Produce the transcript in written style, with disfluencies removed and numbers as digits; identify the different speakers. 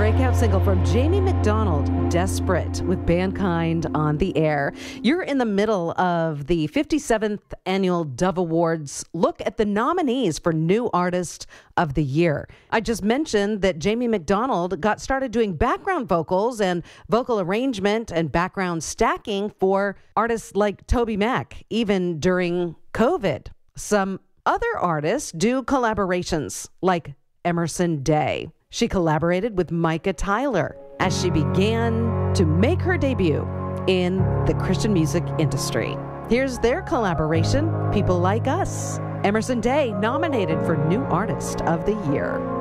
Speaker 1: breakout single from Jamie McDonald, Desperate, with Bandkind on the air. You're in the middle of the 57th Annual Dove Awards. Look at the nominees for New Artist of the Year. I just mentioned that Jamie McDonald got started doing background vocals and vocal arrangement and background stacking for artists like Toby Mac, even during COVID. Some other artists do collaborations, like Emerson Day. She collaborated with Micah Tyler as she began to make her debut in the Christian music industry. Here's their collaboration, People Like Us. Emerson Day nominated for New Artist of the Year.